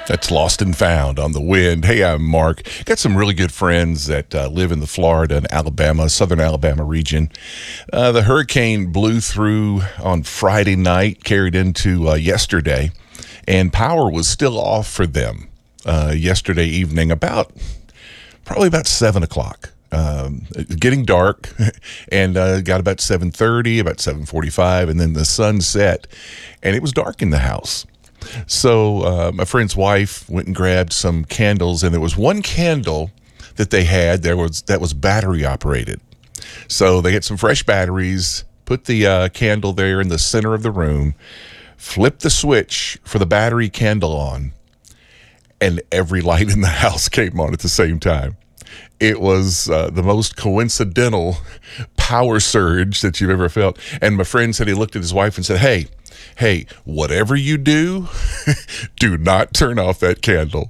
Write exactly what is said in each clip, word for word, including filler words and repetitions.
That's Lost and Found on the Wind. Hey, I'm Mark. Got some really good friends that uh, live in the Florida and Alabama, southern Alabama region. Uh, the hurricane blew through on Friday night, carried into uh, yesterday, and power was still off for them uh, yesterday evening, about probably about seven o'clock. Um, getting dark, and uh, got about seven thirty, about seven forty-five, and then the sun set, and it was dark in the house. So uh, my friend's wife went and grabbed some candles, and there was one candle that they had there was that was battery operated. So they get some fresh batteries, put the uh, candle there in the center of the room, flipped the switch for the battery candle on, and every light in the house came on at the same time. It was uh, the most coincidental power surge that you've ever felt. And my friend said he looked at his wife and said, hey, hey, whatever you do, do not turn off that candle.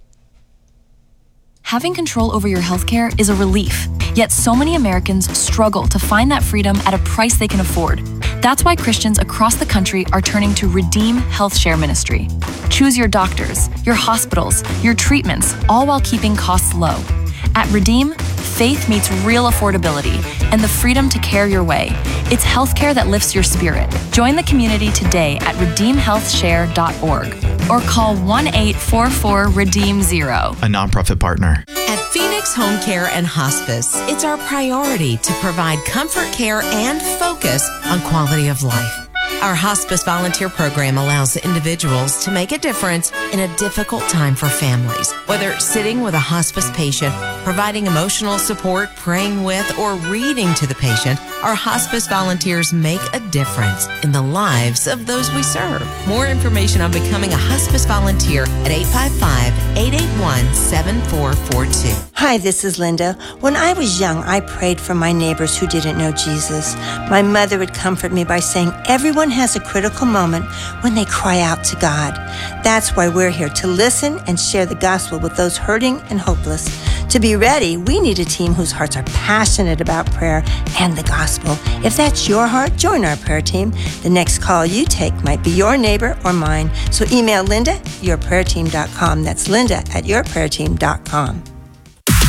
Having control over your healthcare is a relief, yet so many Americans struggle to find that freedom at a price they can afford. That's why Christians across the country are turning to Redeem Health Share Ministry. Choose your doctors, your hospitals, your treatments, all while keeping costs low. At Redeem, faith meets real affordability and the freedom to care your way. It's healthcare that lifts your spirit. Join the community today at redeem health share dot org or call one eight four four redeem zero. A nonprofit partner. At Phoenix Home Care and Hospice, it's our priority to provide comfort care and focus on quality of life. Our hospice volunteer program allows individuals to make a difference in a difficult time for families. Whether it's sitting with a hospice patient, providing emotional support, praying with, or reading to the patient, our hospice volunteers make a difference in the lives of those we serve. More information on becoming a hospice volunteer at eight five five, eight eight one, seven four four two. Hi, this is Linda. When I was young, I prayed for my neighbors who didn't know Jesus. My mother would comfort me by saying, everyone has a critical moment when they cry out to God. That's why we're here, to listen and share the gospel with those hurting and hopeless. To be ready, we need a team whose hearts are passionate about prayer and the gospel. If that's your heart, join our prayer team. The next call you take might be your neighbor or mine. So email Linda at your prayer team dot com. That's Linda at your prayer team dot com.